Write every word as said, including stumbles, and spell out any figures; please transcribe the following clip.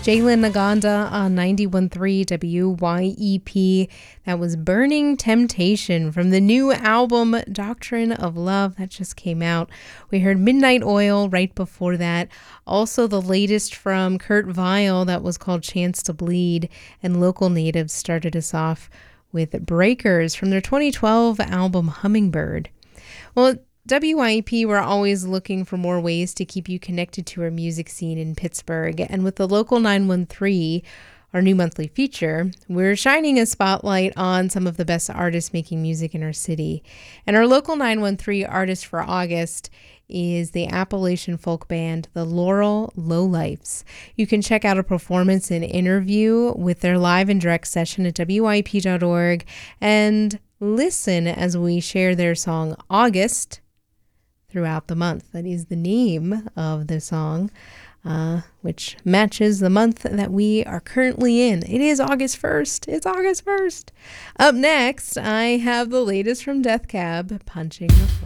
Jalen Naganda on ninety-one point three W Y E P. That was Burning Temptation from the new album Doctrine of Love that just came out. We heard Midnight Oil right before that. Also the latest from Kurt Vile that was called Chance to Bleed. And Local Natives started us off with Breakers from their twenty twelve album Hummingbird. Well, W Y E P, we're always looking for more ways to keep you connected to our music scene in Pittsburgh. And with the Local nine one three, our new monthly feature, we're shining a spotlight on some of the best artists making music in our city. And our Local nine one three artist for August is the Appalachian folk band, the Laurel Lowlifes. You can check out a performance and interview with their live and direct session at W Y E P dot org and listen as we share their song August throughout the month. That is the name of the song, uh, which matches the month that we are currently in. It is August first. It's August first. Up next, I have the latest from Death Cab, Punching the Floor.